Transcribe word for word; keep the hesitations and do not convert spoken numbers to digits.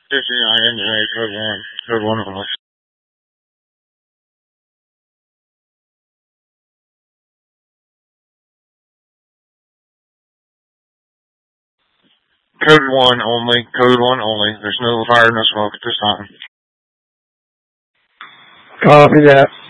fifty-nine engineer, code one. Code one only. Code one only. Code one only. There's no fire, no smoke at this time. Copy that.